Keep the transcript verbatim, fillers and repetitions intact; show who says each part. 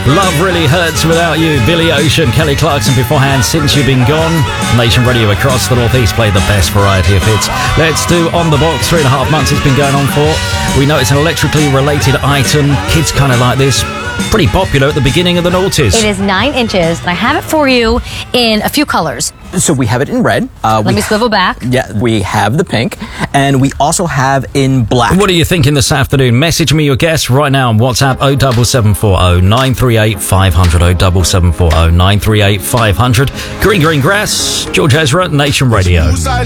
Speaker 1: Love Really Hurts Without You. Billy Ocean, Kelly Clarkson beforehand, Since You've Been Gone. Nation Radio across the Northeast play the best variety of hits. Let's do On The Box. Three and a half months it's been going on for. We know it's an electrically related item. Kids kind of like this. Pretty popular at the beginning of the noughties.
Speaker 2: It is nine inches, and I have it for you in a few colors.
Speaker 3: So we have it in red. Uh,
Speaker 2: Let me swivel back.
Speaker 3: Yeah, we have the pink, and we also have in black.
Speaker 1: What are you thinking this afternoon? Message me your guess right now on WhatsApp oh seven seven four oh nine three eight five hundred oh seven seven four oh nine three eight five hundred. Green Green Grass, George Ezra, Nation Radio.